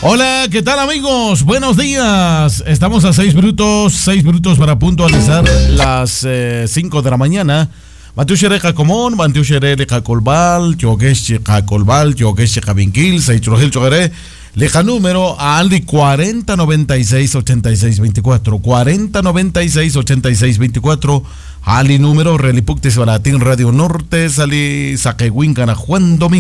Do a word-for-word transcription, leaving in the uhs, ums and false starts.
Hola, ¿qué tal amigos? Buenos días. Estamos a seis minutos, seis minutos para puntualizar las eh, cinco de la mañana. Mantiushere Jacomón, Mantiushere Jacolbal, Chogeshi Jacolbal, Chogeshi Javinquil, Seichurogil Chogere, Leja número a Aldi cuarenta noventa y seis ochenta y seis veinticuatro, cuarenta noventa y seis ochenta y seis veinticuatro, Ali número Relipuktis Baratín Radio Norte, Sali Saquehuíncana Juan Domingo.